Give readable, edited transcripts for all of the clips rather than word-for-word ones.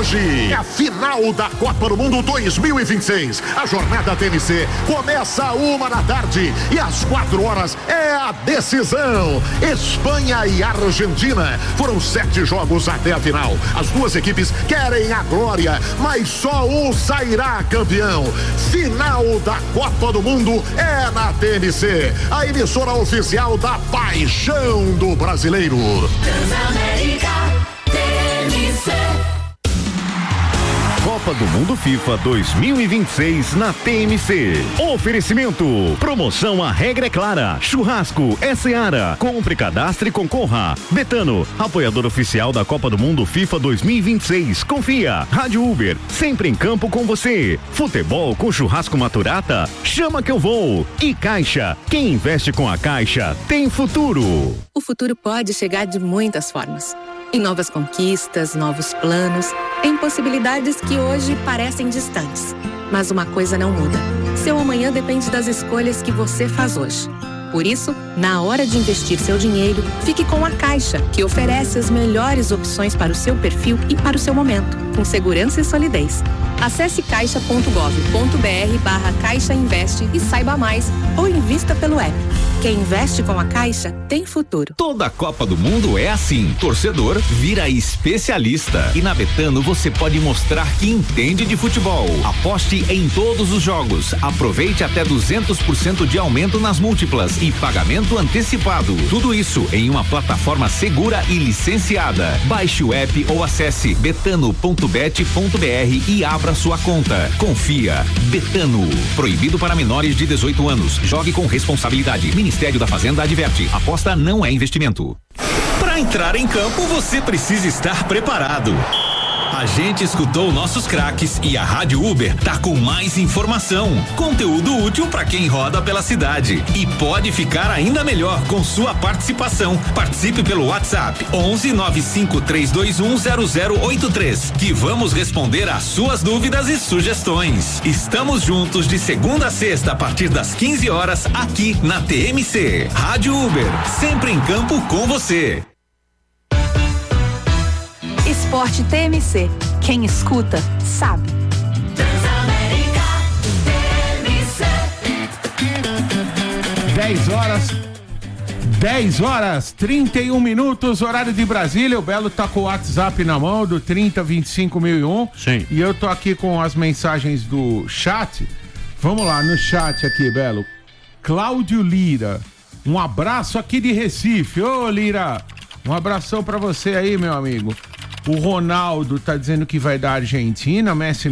hoje é a final da Copa do Mundo 2026. A jornada TMC começa às 1h e às 4h é a decisão. Espanha e Argentina foram 7 jogos até a final. As duas equipes querem a glória, mas só um sairá campeão. Final da Copa do Mundo é na TMC, a emissora oficial da paixão do brasileiro. Transamérica TMC. Copa do Mundo FIFA 2026 na TMC. Oferecimento. Promoção A Regra é Clara. Churrasco é Seara. Compre, cadastre e concorra. Betano, apoiador oficial da Copa do Mundo FIFA 2026. Confia. Rádio Uber, sempre em campo com você. Futebol com churrasco Maturata? Chama que eu vou. E Caixa. Quem investe com a Caixa tem futuro. O futuro pode chegar de muitas formas. Em novas conquistas, novos planos, em possibilidades que hoje parecem distantes. Mas uma coisa não muda. Seu amanhã depende das escolhas que você faz hoje. Por isso, na hora de investir seu dinheiro, fique com a Caixa, que oferece as melhores opções para o seu perfil e para o seu momento, com segurança e solidez. Acesse caixa.gov.br/Caixa Investe e saiba mais, ou invista pelo app. Quem investe com a Caixa tem futuro. Toda a Copa do Mundo é assim. Torcedor vira especialista. E na Betano você pode mostrar que entende de futebol. Aposte em todos os jogos. Aproveite até 200% de aumento nas múltiplas e pagamento antecipado. Tudo isso em uma plataforma segura e licenciada. Baixe o app ou acesse betano.bet.br e abra sua conta. Confia. Betano. Proibido para menores de 18 anos. Jogue com responsabilidade. Ministério da Fazenda adverte. Aposta não é investimento. Para entrar em campo, você precisa estar preparado. A gente escutou nossos craques e a Rádio Uber tá com mais informação, conteúdo útil para quem roda pela cidade e pode ficar ainda melhor com sua participação. Participe pelo WhatsApp 119532100083 que vamos responder às suas dúvidas e sugestões. Estamos juntos de segunda a sexta a partir das 15 horas aqui na TMC. Rádio Uber, sempre em campo com você. Esporte TMC. Quem escuta, sabe. Transamérica TMC. 10h31, horário de Brasília. O Belo tá com o WhatsApp na mão do 3025.001. Sim. E eu tô aqui com as mensagens do chat. Vamos lá, no chat aqui, Belo. Cláudio Lira. Um abraço aqui de Recife. Ô, Lira, um abração pra você aí, meu amigo. O Ronaldo tá dizendo que vai dar Argentina, Messi.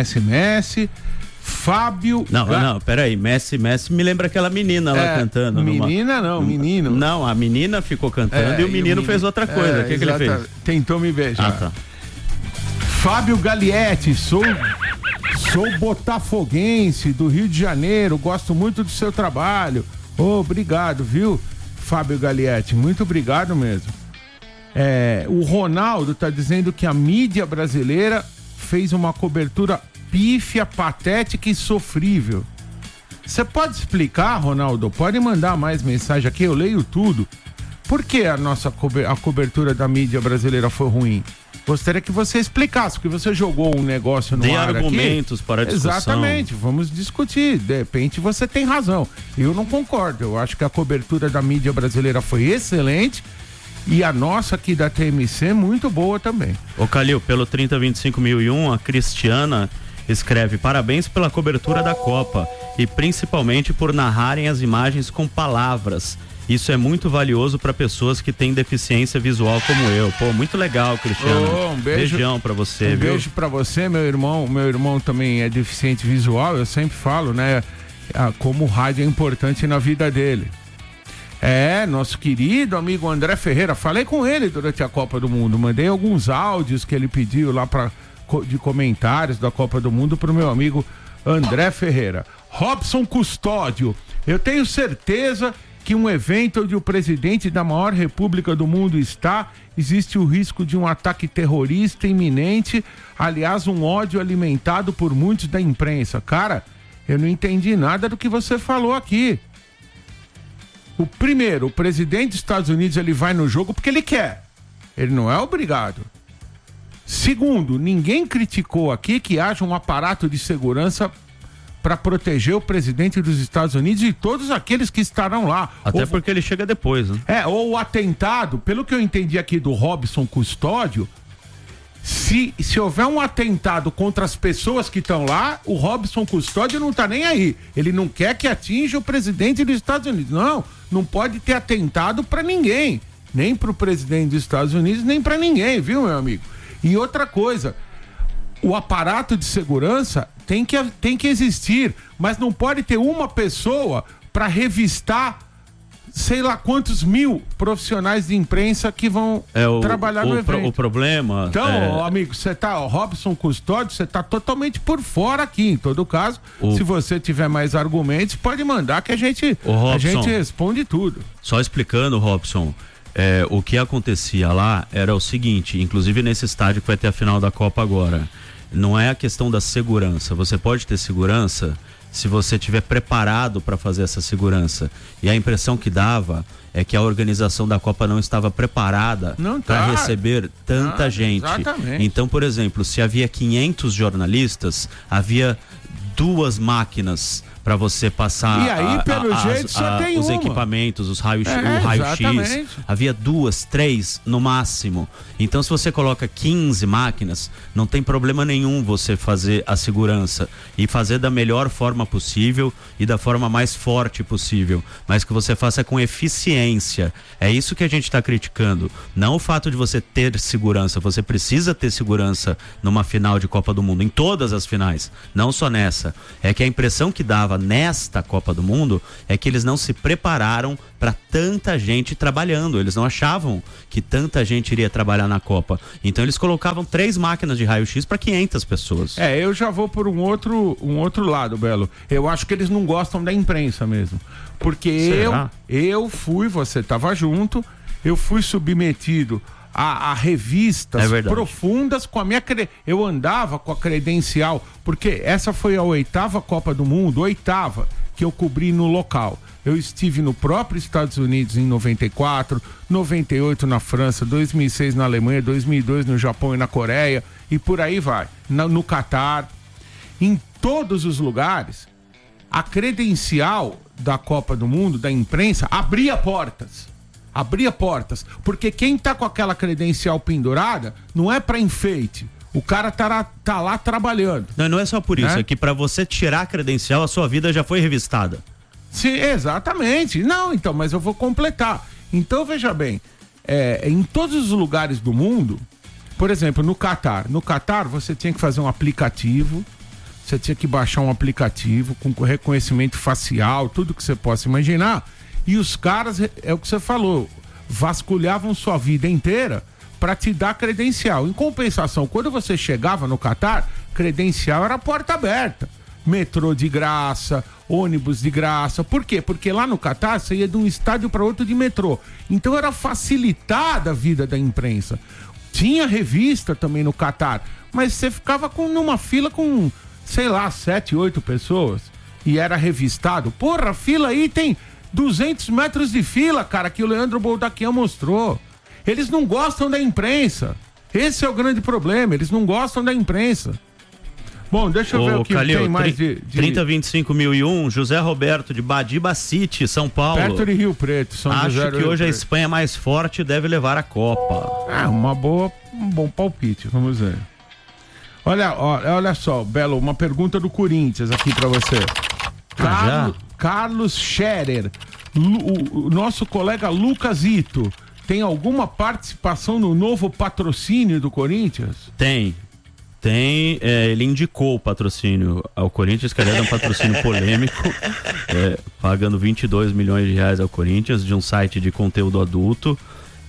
Fábio... Não, peraí, Messi, me lembra aquela menina lá cantando. Menino. Não, a menina ficou cantando e o menino fez outra coisa. O que ele fez? Tentou me beijar. Tá. Fábio Galietti, sou botafoguense do Rio de Janeiro, gosto muito do seu trabalho. Obrigado, viu, Fábio Galietti, muito obrigado mesmo. O Ronaldo tá dizendo que a mídia brasileira fez uma cobertura pífia, patética e sofrível. Você pode explicar, Ronaldo? Pode mandar mais mensagem aqui, eu leio tudo. Por que a cobertura da mídia brasileira foi ruim? Gostaria que você explicasse, porque você jogou um negócio no ar aqui. Tem argumentos para a discussão. Exatamente, vamos discutir. De repente você tem razão. Eu não concordo. Eu acho que a cobertura da mídia brasileira foi excelente. E a nossa aqui da TMC muito boa também. Ô Calil, pelo 3025.001, a Cristiana escreve: parabéns pela cobertura da Copa e principalmente por narrarem as imagens com palavras. Isso é muito valioso para pessoas que têm deficiência visual como eu. Pô, muito legal, Cristiano. Um beijo. Beijão pra você, viu? Beijo pra você, meu irmão. Meu irmão também é deficiente visual. Eu sempre falo, né? Como o rádio é importante na vida dele. Nosso querido amigo André Ferreira. Falei com ele durante a Copa do Mundo. Mandei alguns áudios que ele pediu lá de comentários da Copa do Mundo pro meu amigo André Ferreira. Robson Custódio. Eu tenho certeza que um evento onde o presidente da maior república do mundo está, existe o risco de um ataque terrorista iminente, aliás, um ódio alimentado por muitos da imprensa. Cara, eu não entendi nada do que você falou aqui. O presidente dos Estados Unidos, ele vai no jogo porque ele quer. Ele não é obrigado. Segundo, ninguém criticou aqui que haja um aparato de segurança para proteger o presidente dos Estados Unidos e todos aqueles que estarão lá. Até porque ele chega depois, né? Ou o atentado, pelo que eu entendi aqui do Robson Custódio, se houver um atentado contra as pessoas que estão lá, o Robson Custódio não tá nem aí. Ele não quer que atinja o presidente dos Estados Unidos. Não pode ter atentado para ninguém. Nem para o presidente dos Estados Unidos, nem para ninguém, viu, meu amigo? E outra coisa, o aparato de segurança tem que existir, mas não pode ter uma pessoa para revistar sei lá quantos mil profissionais de imprensa que vão trabalhar no evento. O problema... Então, amigo, você tá, Robson Custódio, você tá totalmente por fora aqui. Em todo caso, se você tiver mais argumentos, pode mandar que a gente responde tudo. Só explicando, Robson, o que acontecia lá era o seguinte, inclusive nesse estádio que vai ter a final da Copa agora, não é a questão da segurança. Você pode ter segurança se você estiver preparado para fazer essa segurança. E a impressão que dava é que a organização da Copa não estava preparada para receber tanta gente. Exatamente. Então, por exemplo, se havia 500 jornalistas, havia 2 máquinas para você passar e aí, pelo jeito, só tem os uma. Equipamentos, o raio-x. Havia 2, 3 no máximo. Então, se você coloca 15 máquinas, não tem problema nenhum você fazer a segurança e fazer da melhor forma possível e da forma mais forte possível, mas que você faça com eficiência. É isso que a gente está criticando. Não o fato de você ter segurança. Você precisa ter segurança numa final de Copa do Mundo, em todas as finais, não só nessa. É que a impressão que dava nesta Copa do Mundo é que eles não se prepararam para tanta gente trabalhando. Eles não achavam que tanta gente iria trabalhar na Copa. Então eles colocavam 3 máquinas de raio-x para 500 pessoas. Eu já vou por um outro lado, Belo. Eu acho que eles não gostam da imprensa mesmo. Porque eu fui, você estava junto, eu fui submetido a revistas profundas com a minha eu andava com a credencial, porque essa foi a 8ª Copa do Mundo, 8ª que eu cobri no local. Eu estive no próprio Estados Unidos em 94, 98 na França, 2006 na Alemanha, 2002 no Japão e na Coreia, e por aí vai, no Catar. Em todos os lugares, a credencial da Copa do Mundo, da imprensa, abria portas, porque quem tá com aquela credencial pendurada não é para enfeite. O cara tá lá trabalhando. Não é só por isso, é que para você tirar a credencial, a sua vida já foi revistada. Sim, exatamente. Não, então, mas eu vou completar. Então, veja bem, em todos os lugares do mundo, por exemplo, no Catar você tinha que fazer um aplicativo, você tinha que baixar um aplicativo com reconhecimento facial, tudo que você possa imaginar. E os caras, é o que você falou, vasculhavam sua vida inteira para te dar credencial. Em compensação, quando você chegava no Catar, credencial era porta aberta. Metrô de graça, ônibus de graça. Por quê? Porque lá no Catar você ia de um estádio para outro de metrô. Então era facilitada a vida da imprensa. Tinha revista também no Catar, mas você ficava numa fila com, sei lá, 7, 8 pessoas e era revistado. Porra, a fila aí tem 200 metros de fila, cara, que o Leandro Boldaquian mostrou. Eles não gostam da imprensa. Esse é o grande problema, eles não gostam da imprensa. Bom, deixa eu ver o que Calil, tem mais de... 3025.001, José Roberto, de Badiba City, São Paulo. Perto de Rio Preto, São José. Acho que hoje a Espanha mais forte deve levar a Copa. Um bom palpite, vamos ver. Olha só, Belo, uma pergunta do Corinthians aqui pra você. Carlos Scherer, o nosso colega Lucas Ito, tem alguma participação no novo patrocínio do Corinthians? Tem, ele indicou o patrocínio ao Corinthians, que aliás é um patrocínio polêmico, pagando 22 milhões de reais ao Corinthians, de um site de conteúdo adulto,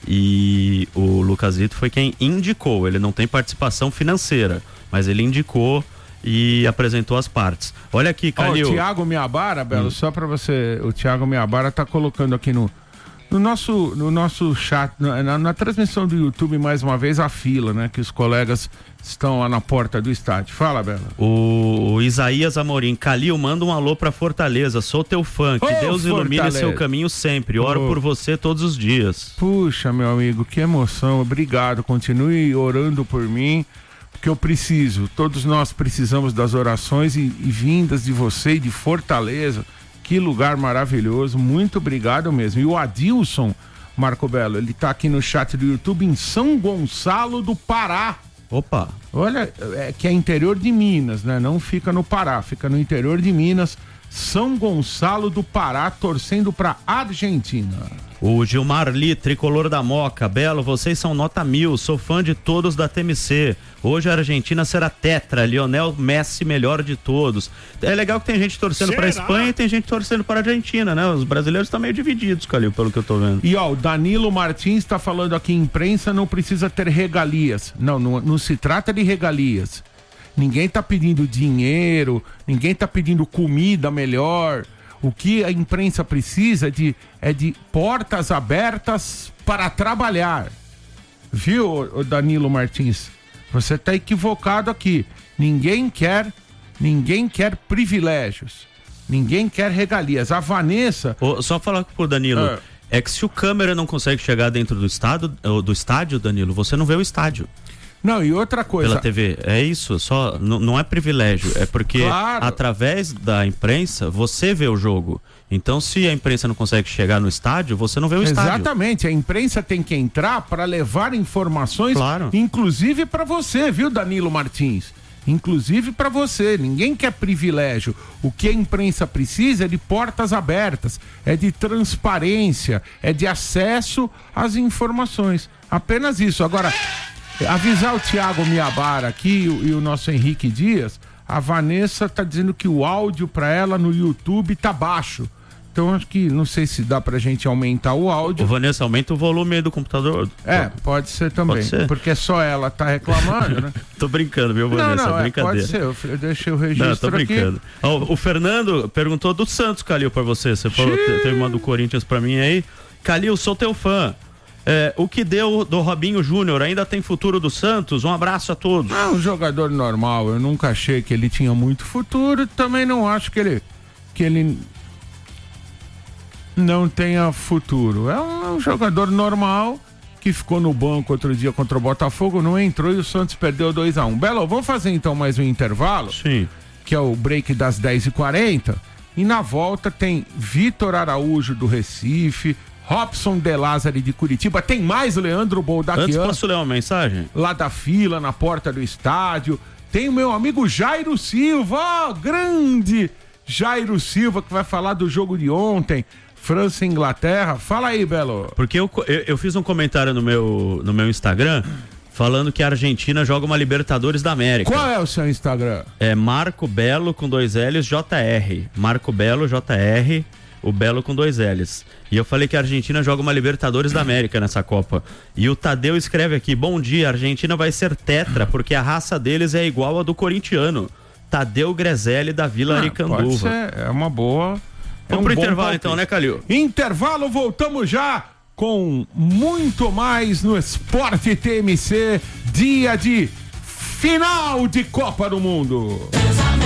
e o Lucas Ito foi quem indicou. Ele não tem participação financeira, mas ele indicou e apresentou as partes. Olha aqui, Calil. O Thiago Miabara, Belo, só pra você, o Thiago Miabara tá colocando aqui No nosso chat, na transmissão do YouTube, mais uma vez, a fila, né? Que os colegas estão lá na porta do estádio. Fala, Bela. O Isaías Amorim, Calil, manda um alô pra Fortaleza, sou teu fã, que Deus ilumine seu caminho sempre, oro por você todos os dias. Puxa, meu amigo, que emoção, obrigado, continue orando por mim, porque eu preciso, todos nós precisamos das orações e vindas de você e de Fortaleza. Que lugar maravilhoso, muito obrigado mesmo. E o Adilson, Marco Belo, ele tá aqui no chat do YouTube em São Gonçalo do Pará. Opa! Olha, que é interior de Minas, né? Não fica no Pará, fica no interior de Minas. São Gonçalo do Pará, torcendo pra Argentina. O Gilmar Lee, tricolor da Moca. Belo, vocês são nota 1000, sou fã de todos da TMC. Hoje a Argentina será tetra, Lionel Messi melhor de todos. É legal que tem gente torcendo pra Espanha e tem gente torcendo pra Argentina, né? Os brasileiros estão meio divididos, Calil, pelo que eu tô vendo. E ó, o Danilo Martins tá falando aqui, imprensa não precisa ter regalias. Não se trata de regalias. Ninguém tá pedindo dinheiro, ninguém tá pedindo comida melhor. O que a imprensa precisa é de portas abertas para trabalhar. Viu, Danilo Martins? Você está equivocado aqui. Ninguém quer privilégios. Ninguém quer regalias. A Vanessa... Só falar pro Danilo. É que se o câmera não consegue chegar dentro do estádio, Danilo, você não vê o estádio. Não, e outra coisa... Pela TV, é isso, só não é privilégio, é porque através da imprensa você vê o jogo. Então, se a imprensa não consegue chegar no estádio, você não vê o estádio. Exatamente, a imprensa tem que entrar para levar informações, inclusive para você, viu, Danilo Martins? Inclusive para você, ninguém quer privilégio. O que a imprensa precisa é de portas abertas, é de transparência, é de acesso às informações. Apenas isso. Agora... avisar o Thiago Miabara aqui e o nosso Henrique Dias, a Vanessa tá dizendo que o áudio pra ela no YouTube tá baixo. Então acho que, não sei se dá pra gente aumentar o áudio. Vanessa, aumenta o volume aí do computador. Pode ser também. Pode ser. Porque só ela tá reclamando, né? Tô brincando, viu, Vanessa? Não, brincadeira. Pode ser, eu deixei o registro aqui. Tô brincando. O Fernando perguntou do Santos, Calil, pra você. Você falou, teve uma do Corinthians pra mim aí. Calil, sou teu fã. O que deu do Robinho Júnior? Ainda tem futuro do Santos? Um abraço a todos. Um jogador normal. Eu nunca achei que ele tinha muito futuro. Também não acho que ele não tenha futuro. É um jogador normal que ficou no banco outro dia contra o Botafogo, não entrou e o Santos perdeu 2-1. Belo, vamos fazer então mais um intervalo? Sim. Que é o break das 10h40. E na volta tem Vitor Araújo do Recife, Robson De Lázari de Curitiba, tem mais Leandro Boldaquian. Antes posso ler uma mensagem? Lá da fila, na porta do estádio. Tem o meu amigo Jairo Silva, grande Jairo Silva, que vai falar do jogo de ontem, França e Inglaterra. Fala aí, Belo. Porque eu fiz um comentário no meu Instagram falando que a Argentina joga uma Libertadores da América. Qual é o seu Instagram? É Marco Belo com 2 L's JR. Marco Belo JR. O Belo com 2 L's. E eu falei que a Argentina joga uma Libertadores da América nessa Copa. E o Tadeu escreve aqui: bom dia, a Argentina vai ser tetra, porque a raça deles é igual a do corintiano. Tadeu Grezelli da Vila Aricanduva. Pode ser, é uma boa. Vamos pro intervalo então, né, Calil? Intervalo, voltamos já com muito mais no Esporte TMC, dia de final de Copa do Mundo.